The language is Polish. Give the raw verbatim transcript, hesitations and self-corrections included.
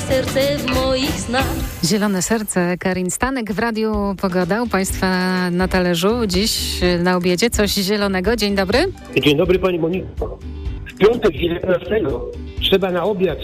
serce w moich snach. Zielone serce, Karin Stanek w Radiu Pogoda. U Państwa na talerzu dziś na obiedzie coś zielonego. Dzień dobry. Dzień dobry Pani Moniko. W piątek jedenastego trzeba na obiad